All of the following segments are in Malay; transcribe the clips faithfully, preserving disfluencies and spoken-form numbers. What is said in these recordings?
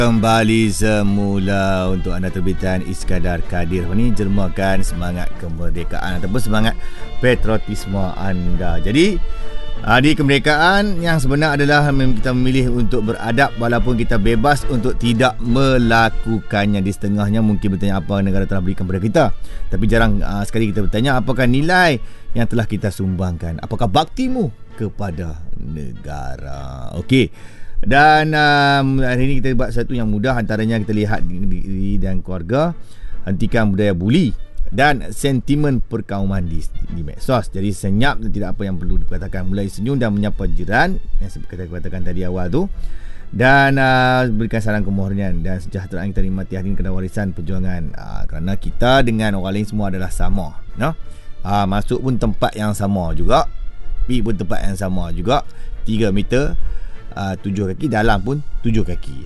Kembali semula untuk anda terbitan Iskandar Kadir. Ini jermakan semangat kemerdekaan ataupun semangat patriotisme anda. Jadi di kemerdekaan yang sebenar adalah kita memilih untuk beradab walaupun kita bebas untuk tidak melakukannya. Di setengahnya mungkin bertanya apa negara telah berikan kepada kita, tapi jarang uh, sekali kita bertanya apakah nilai yang telah kita sumbangkan, apakah baktimu kepada negara. Okey. Dan um, hari ini kita buat satu yang mudah, antaranya kita lihat diri dan keluarga, hentikan budaya buli dan sentimen perkauman di, di medsos. Jadi senyap dan tidak apa yang perlu dikatakan, mulai senyum dan menyapa jiran yang kita katakan tadi awal tu, dan uh, berikan salam kemurnian dan sejahteraan kita nikmati hari ini kena warisan perjuangan, uh, kerana kita dengan orang lain semua adalah sama, no? uh, masuk pun tempat yang sama juga, pergi pun tempat yang sama juga, tiga meter, Uh, tujuh kaki, dalam pun tujuh kaki.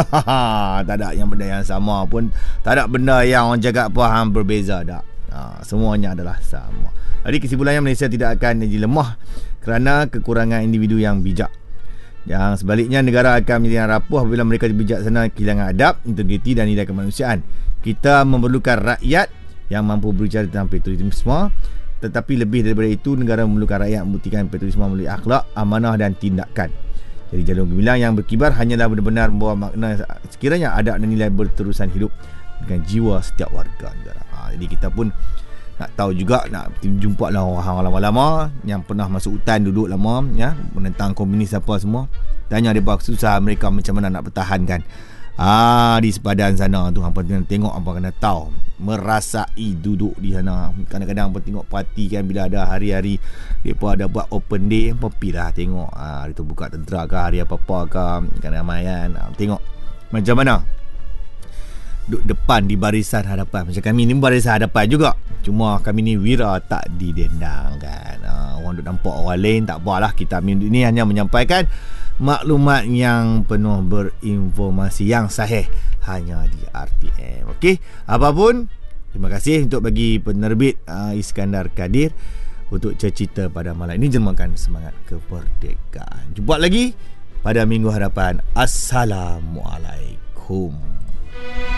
Tak ada yang benda yang sama pun, tak ada benda yang orang cakap apa hang berbeza, tak. Uh, semuanya adalah sama. Jadi kesimpulannya, Malaysia tidak akan jadi lemah kerana kekurangan individu yang bijak. Yang sebaliknya, negara akan menjadi yang rapuh apabila mereka bijaksana kehilangan adab, integriti dan nilai kemanusiaan. Kita memerlukan rakyat yang mampu berbicara tentang patriotisme, tetapi lebih daripada itu, negara memerlukan rakyat membuktikan patriotisme melalui akhlak, amanah dan tindakan. Jadi jalur gemilang yang berkibar hanyalah benar-benar membawa makna sekiranya ada nilai berterusan hidup dengan jiwa setiap warga negara. Ha, jadi kita pun nak tahu juga, nak jumpa lah orang lama-lama yang pernah masuk hutan duduk lama, ya, menentang komunis apa semua. Tanya mereka susah mereka macam mana nak bertahankan. Ah, di sepadan sana tu hampa kena tengok, hampa kena tahu, merasai duduk di sana. Kadang-kadang hampa tengok parti kan, bila ada hari-hari depa ada buat open day, hampa pergi lah tengok. Ah, hari tu buka tentera ke, hari apa-apa ke, kan ramai kan. Ah, tengok macam mana duduk depan di barisan hadapan. Macam kami ni barisan hadapan juga, cuma kami ni wira tak didendang kan. Ah, orang duduk nampak orang lain, tak apalah, kita ni hanya menyampaikan maklumat yang penuh berinformasi yang sahih hanya di R T M. Okey, apapun, terima kasih untuk bagi penerbit uh, Iskandar Kadir untuk cerita pada malam ini, jemakan semangat kemerdekaan. Jumpa lagi pada minggu hadapan. Assalamualaikum.